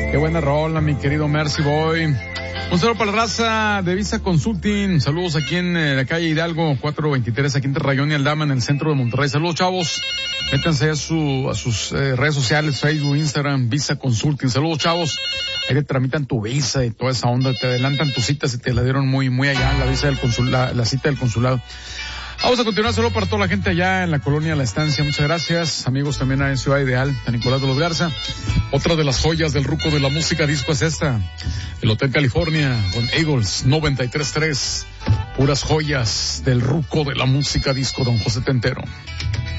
Qué buena rola, mi querido Mercy Boy. Un saludo para la raza de Visa Consulting. Saludos aquí en la calle Hidalgo 423, aquí entre Rayón y Aldama, en el centro de Monterrey. Saludos, chavos. Métanse a sus redes sociales, Facebook, Instagram, Visa Consulting. Saludos, chavos. Ahí te tramitan tu visa y toda esa onda. Te adelantan tus citas y te la dieron muy allá, la visa del la cita del consulado. Vamos a continuar solo para toda la gente allá en la colonia La Estancia. Muchas gracias. Amigos también en Ciudad Ideal, San Nicolás de los Garza. Otra de las joyas del ruco de la música disco es esta. El Hotel California con Eagles 93.3. Puras joyas del ruco de la música disco, don José Tentero.